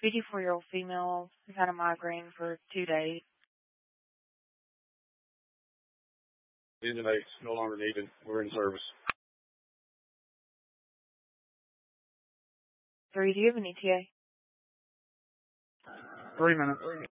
54-year-old female who's had a migraine for 2 days. Engine 8, no longer needed. We're in service. 3, do you have an ETA? 3 minutes.